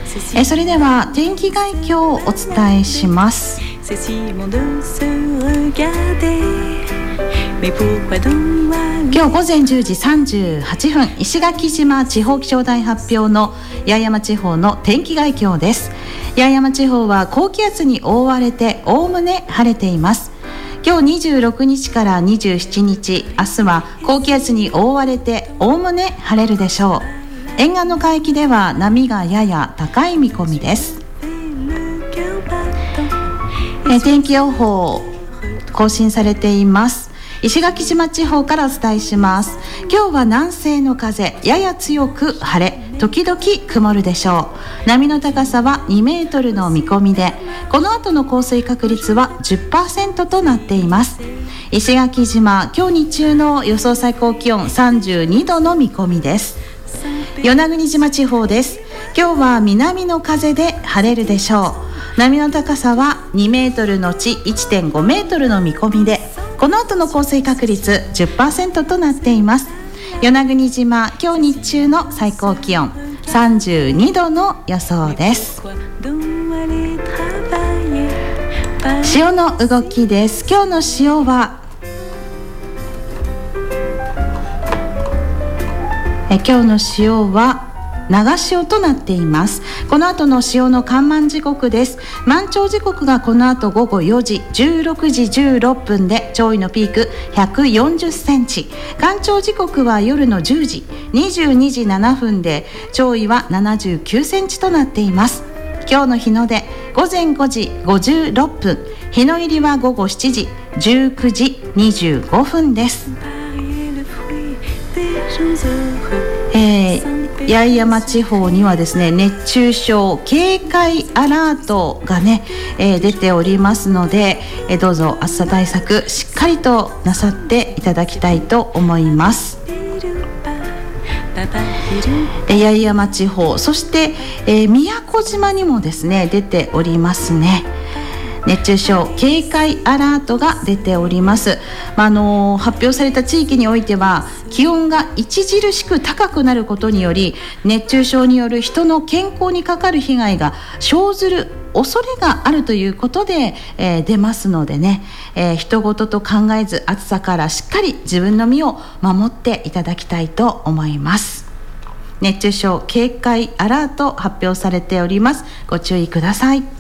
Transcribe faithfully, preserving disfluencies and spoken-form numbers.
えそれでは天気概況をお伝えします。今日午前じゅうじさんじゅうはっぷん、石垣島地方気象台発表の八重山地方の天気概況です。八重山地方は高気圧に覆われておおむね晴れています。今日にじゅうろくにちからにじゅうしちにち、明日は高気圧に覆われておおむね晴れるでしょう。沿岸の海域では波がやや高い見込みです。え天気予報更新されています。石垣島地方からお伝えします。今日は南西の風、やや強く晴れ、時々曇るでしょう。波の高さはにメートルの見込みで、この後の降水確率は じゅっパーセント となっています。石垣島、今日日中の予想最高気温さんじゅうにどの見込みです。与那国島地方です。今日は南の風で晴れるでしょう。波の高さはにメートルのち いってんごメートルの見込みで、この後の降水確率 じゅっパーセント となっています。与那国島、今日日中の最高気温さんじゅうにどの予想です。潮の動きです。今日の潮はえ今日の潮は長潮となっています。この後の潮の干満時刻です。満潮時刻がこの後午後よじ、じゅうろくじじゅうろっぷんで潮位のピークひゃくよんじゅっセンチ、干潮時刻は夜のじゅうじ、にじゅうにじななふんで潮位はななじゅうきゅうセンチとなっています。今日の日の出午前ごじごじゅうろっぷん、日の入りは午後しちじじゅうくじにじゅうごふんです。えー八重山地方にはですね、熱中症警戒アラートがね、えー、出ておりますので、えー、どうぞ暑さ対策しっかりとなさっていただきたいと思います。えー、八重山地方、そして、えー、宮古島にもですね出ておりますね。熱中症警戒アラートが出ております。まあ、あの発表された地域においては気温が著しく高くなることにより、熱中症による人の健康にかかる被害が生ずる恐れがあるということで、えー、出ますのでね、えー、人事と考えず暑さからしっかり自分の身を守っていただきたいと思います。熱中症警戒アラート発表されております。ご注意ください。